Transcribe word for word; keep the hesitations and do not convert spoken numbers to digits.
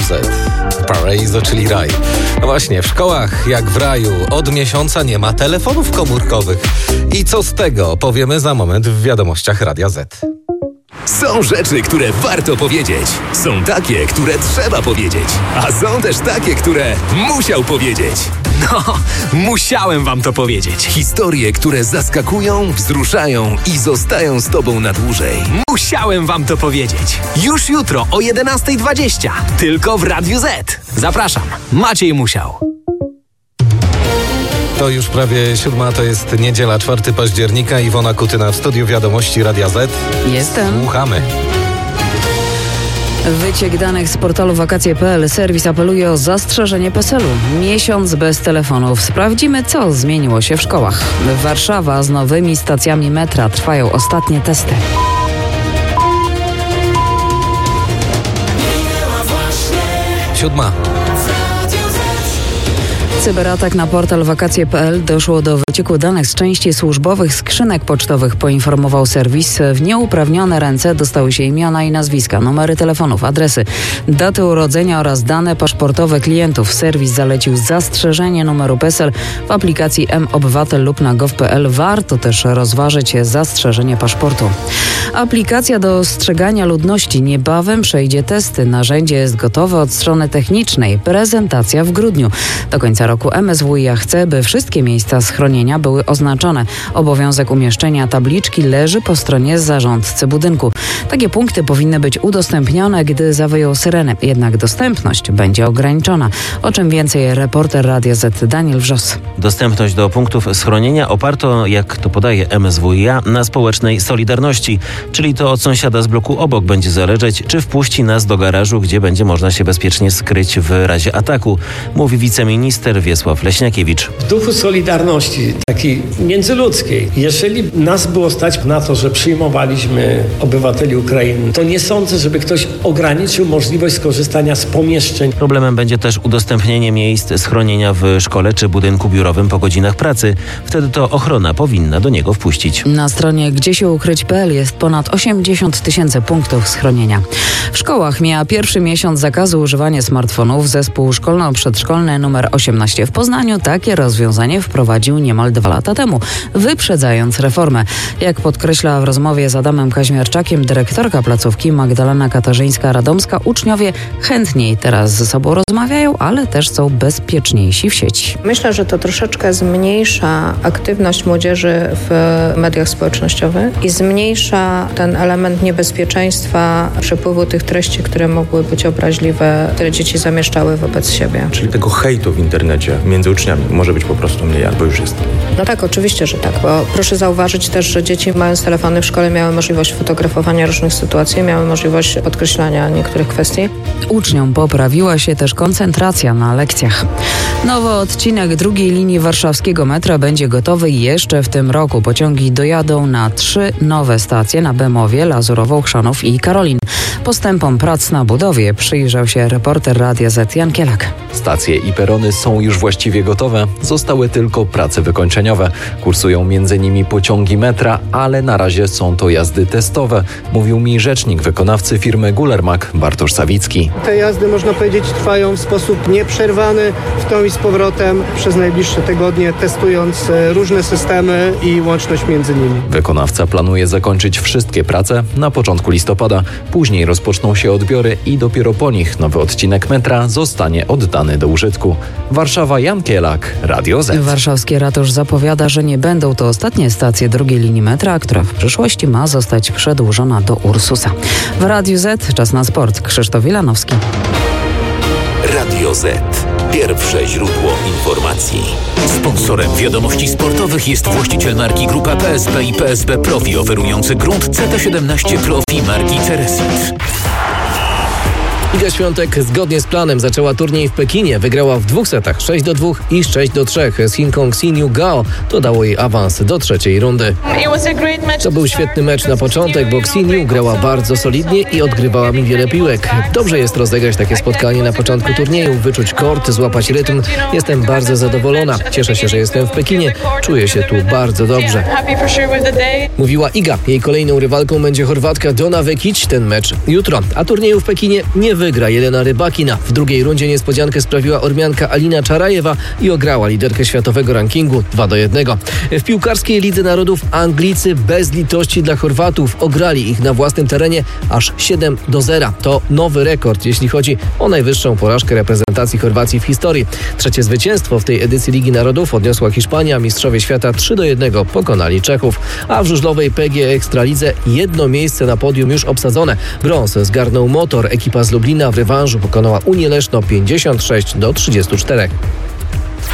Z. Paraiso, czyli raj. No właśnie, w szkołach jak w raju od miesiąca nie ma telefonów komórkowych. I co z tego, powiemy za moment w wiadomościach Radia Z. Są rzeczy, które warto powiedzieć. Są takie, które trzeba powiedzieć. A są też takie, które musiał powiedzieć. No, musiałem wam to powiedzieć. Historie, które zaskakują, wzruszają i zostają z tobą na dłużej. Musiałem wam to powiedzieć. Już jutro o jedenasta dwadzieścia. Tylko w Radiu Z. Zapraszam. Maciej Musiał. To już prawie siódma, to jest niedziela, czwartego października. Iwona Kutyna w studiu Wiadomości Radia Z. Jestem. Słuchamy. Wyciek danych z portalu wakacje kropka p l. Serwis apeluje o zastrzeżenie P E S E L u. Miesiąc bez telefonów. Sprawdzimy, co zmieniło się w szkołach. Warszawa z nowymi stacjami metra. Trwają ostatnie testy. Siódma. Cyberatak na portal wakacje kropka p l. Doszło do wycieku danych z części służbowych skrzynek pocztowych, poinformował serwis. W nieuprawnione ręce dostały się imiona i nazwiska, numery telefonów, adresy, daty urodzenia oraz dane paszportowe klientów. Serwis zalecił zastrzeżenie numeru P E S E L w aplikacji M-Obywatel lub na gov kropka p l. Warto też rozważyć zastrzeżenie paszportu. Aplikacja do ostrzegania ludności niebawem przejdzie testy. Narzędzie jest gotowe od strony technicznej. Prezentacja w grudniu. Do końca roku M S W i a chce, by wszystkie miejsca schronienia były oznaczone. Obowiązek umieszczenia tabliczki leży po stronie zarządcy budynku. Takie punkty powinny być udostępnione, gdy zawyją syreny. Jednak dostępność będzie ograniczona. O czym więcej reporter Radia Z Daniel Wrzos. Dostępność do punktów schronienia oparto, jak to podaje M S W i a, na społecznej solidarności. Czyli to od sąsiada z bloku obok będzie zależeć, czy wpuści nas do garażu, gdzie będzie można się bezpiecznie skryć w razie ataku, mówi wiceminister Wiesław Leśniakiewicz. W duchu solidarności, takiej międzyludzkiej, jeżeli nas było stać na to, że przyjmowaliśmy obywateli Ukrainy, to nie sądzę, żeby ktoś ograniczył możliwość skorzystania z pomieszczeń. Problemem będzie też udostępnienie miejsc schronienia w szkole czy budynku biurowym po godzinach pracy. Wtedy to ochrona powinna do niego wpuścić. Na stronie gdzie się ukryć kropka p l jest ponad osiemdziesiąt tysięcy punktów schronienia. W szkołach mija pierwszy miesiąc zakazu używania smartfonów. Zespół szkolno-przedszkolny nr osiemnaście w Poznaniu takie rozwiązanie wprowadził niemal dwa lata temu, wyprzedzając reformę. Jak podkreśla w rozmowie z Adamem Kaźmierczakiem dyrektorka placówki Magdalena Katarzyńska-Radomska, uczniowie chętniej teraz ze sobą rozmawiają, ale też są bezpieczniejsi w sieci. Myślę, że to troszeczkę zmniejsza aktywność młodzieży w mediach społecznościowych i zmniejsza ten element niebezpieczeństwa przepływu tych treści, które mogły być obraźliwe, które dzieci zamieszczały wobec siebie. Czyli tego hejtu w internecie między uczniami może być po prostu mniej, albo już jest. No tak, oczywiście, że tak, bo proszę zauważyć też, że dzieci mając telefony w szkole miały możliwość fotografowania różnych sytuacji, miały możliwość podkreślania niektórych kwestii. Uczniom poprawiła się też koncentracja na lekcjach. Nowy odcinek drugiej linii warszawskiego metra będzie gotowy jeszcze w tym roku. Pociągi dojadą na trzy nowe stacje na Bemowie, Lazurową, Chrzanów i Karolin. Postępom prac na budowie przyjrzał się reporter Radia Z Jan Kielak. Stacje i perony są już właściwie gotowe, zostały tylko prace wykończeniowe. Kursują między nimi pociągi metra, ale na razie są to jazdy testowe, mówił mi rzecznik wykonawcy firmy Gulermak Bartosz Sawicki. Te jazdy, można powiedzieć, trwają w sposób nieprzerwany, w tą i z powrotem przez najbliższe tygodnie, testując różne systemy i łączność między nimi. Wykonawca planuje zakończyć wszystkie prace na początku listopada. Później rozpoczną się odbiory i dopiero po nich nowy odcinek metra zostanie oddany do użytku. Warszawa, Jan Kielak, Radio Z. Warszawski ratusz zapowiada, że nie będą to ostatnie stacje drugiej linii metra, która w przyszłości ma zostać przedłużona do Ursusa. W Radiu Z czas na sport. Krzysztof Wilanowski. Radio Z. Pierwsze źródło informacji. Sponsorem wiadomości sportowych jest właściciel marki Grupa P S B i P S B Profi, oferujący grunt C T siedemnaście Profi marki Ceresit. Iga Świątek zgodnie z planem zaczęła turniej w Pekinie. Wygrała w dwóch setach sześć do dwóch i sześć do trzech z Chinką Xinyu Gao. To dało jej awans do trzeciej rundy. To był świetny mecz na początek, bo Xinyu grała bardzo solidnie i odgrywała mi wiele piłek. Dobrze jest rozegrać takie spotkanie na początku turnieju, wyczuć kort, złapać rytm. Jestem bardzo zadowolona. Cieszę się, że jestem w Pekinie. Czuję się tu bardzo dobrze. Mówiła Iga. Jej kolejną rywalką będzie Chorwatka Donna Vekic. Ten mecz jutro. A turnieju w Pekinie nie wygra. wygra Jelena Rybakina. W drugiej rundzie niespodziankę sprawiła Ormianka Alina Czarajewa i ograła liderkę światowego rankingu dwa do jednego. W piłkarskiej Lidze Narodów Anglicy bez litości dla Chorwatów ograli ich na własnym terenie aż siedem do zera. To nowy rekord, jeśli chodzi o najwyższą porażkę reprezentacji Chorwacji w historii. Trzecie zwycięstwo w tej edycji Ligi Narodów odniosła Hiszpania. Mistrzowie świata trzy do jednego pokonali Czechów. A w żużlowej P G E Ekstralidze jedno miejsce na podium już obsadzone. Brąz zgarnął Motor. Ekipa z Lublina w rewanżu pokonała Unię Leszno pięćdziesiąt sześć do trzydziestu czterech.